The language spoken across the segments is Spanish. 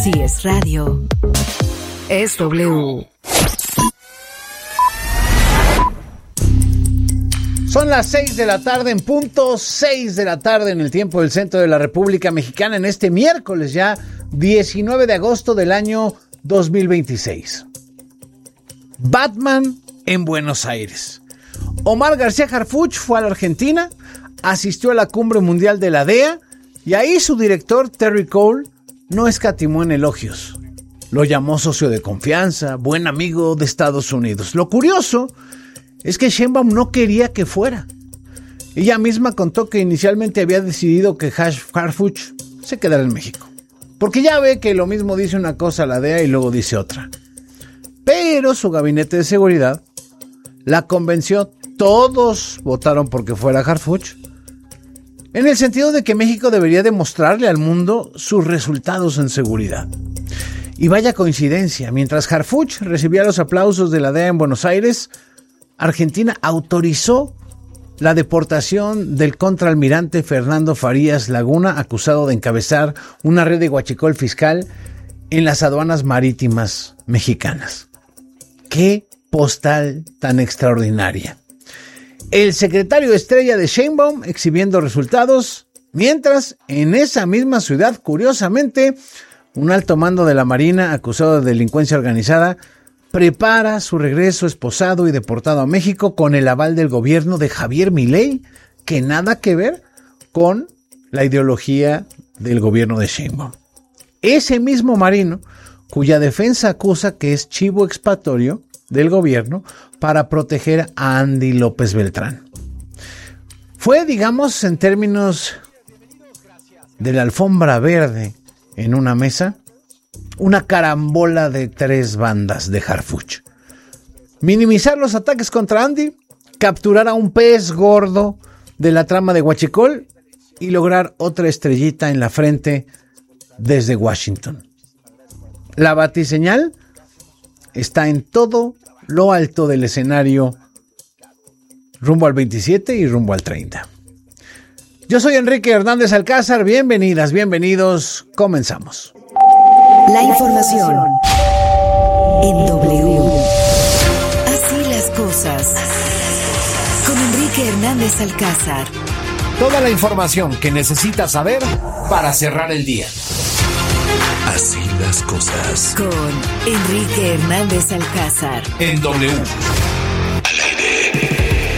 Si es radio, es W. Son las 6 de la tarde en punto, 6 de la tarde en el tiempo del centro de la República Mexicana, en este miércoles ya 19 de agosto del año 2026. Batman en Buenos Aires. Omar García Harfuch fue a la Argentina, asistió a la cumbre mundial de la DEA y ahí su director Terry Cole no escatimó en elogios. Lo llamó socio de confianza, buen amigo de Estados Unidos. Lo curioso es que Sheinbaum no quería que fuera. Ella misma contó que inicialmente había decidido que Harfuch se quedara en México. Porque ya ve que lo mismo dice una cosa la DEA y luego dice otra. Pero su gabinete de seguridad la convenció, todos votaron porque fuera Harfuch, en el sentido de que México debería demostrarle al mundo sus resultados en seguridad. Y vaya coincidencia, mientras Harfuch recibía los aplausos de la DEA en Buenos Aires, Argentina autorizó la deportación del contraalmirante Fernando Farías Laguna, acusado de encabezar una red de huachicol fiscal en las aduanas marítimas mexicanas. ¡Qué postal tan extraordinaria! El secretario estrella de Sheinbaum exhibiendo resultados, mientras en esa misma ciudad, curiosamente, un alto mando de la Marina acusado de delincuencia organizada prepara su regreso esposado y deportado a México con el aval del gobierno de Javier Milei, que nada que ver con la ideología del gobierno de Sheinbaum. Ese mismo marino, cuya defensa acusa que es chivo expiatorio del gobierno para proteger a Andy López Beltrán. Fue, digamos, en términos de la alfombra verde en una mesa, una carambola de 3 bandas de Harfuch. Minimizar los ataques contra Andy, capturar a un pez gordo de la trama de huachicol y lograr otra estrellita en la frente desde Washington. La batiseñal está en todo lo alto del escenario rumbo al 27 y rumbo al 30. Yo soy Enrique Hernández Alcázar, bienvenidas, bienvenidos, comenzamos. La información en W. Así las cosas. Con Enrique Hernández Alcázar. Toda la información que necesitas saber para cerrar el día. Así las cosas. Con Enrique Hernández Alcázar. En W. Al aire.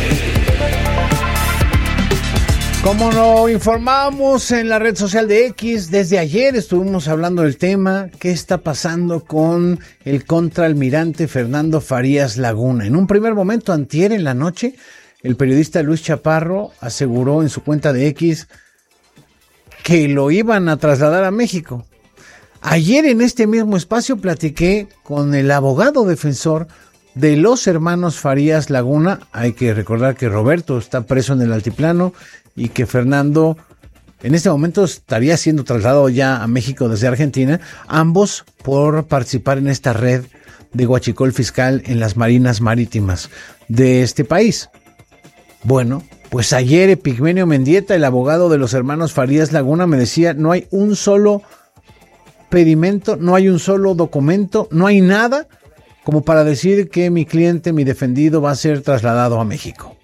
Como lo informamos en la red social de X, desde ayer estuvimos hablando del tema, qué está pasando con el contraalmirante Fernando Farías Laguna. En un primer momento, antier en la noche, el periodista Luis Chaparro aseguró en su cuenta de X que lo iban a trasladar a México. Ayer en este mismo espacio platiqué con el abogado defensor de los hermanos Farías Laguna. Hay que recordar que Roberto está preso en el altiplano y que Fernando en este momento estaría siendo trasladado ya a México desde Argentina, ambos por participar en esta red de huachicol fiscal en las marinas marítimas de este país. Bueno, pues ayer Epigmenio Mendieta, el abogado de los hermanos Farías Laguna, me decía, no hay un solo pedimento, no hay un solo documento, no hay nada como para decir que mi cliente, mi defendido, va a ser trasladado a México.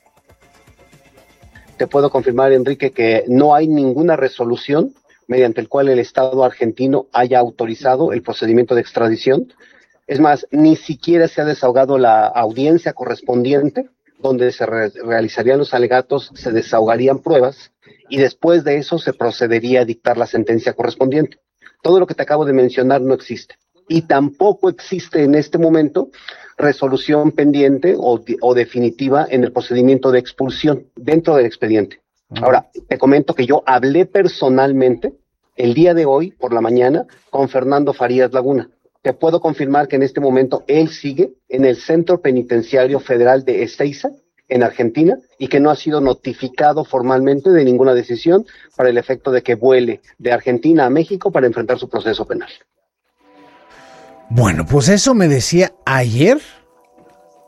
Te puedo confirmar, Enrique, que no hay ninguna resolución mediante el cual el Estado argentino haya autorizado el procedimiento de extradición. Es más, ni siquiera se ha desahogado la audiencia correspondiente, donde se realizarían los alegatos, se desahogarían pruebas, y después de eso se procedería a dictar la sentencia correspondiente. Todo lo que te acabo de mencionar no existe. Y tampoco existe en este momento resolución pendiente o definitiva en el procedimiento de expulsión dentro del expediente. Ahora, te comento que yo hablé personalmente el día de hoy por la mañana con Fernando Farías Laguna. Te puedo confirmar que en este momento él sigue en el Centro Penitenciario Federal de Ezeiza, en Argentina, y que no ha sido notificado formalmente de ninguna decisión para el efecto de que vuele de Argentina a México para enfrentar su proceso penal. Bueno, pues eso me decía ayer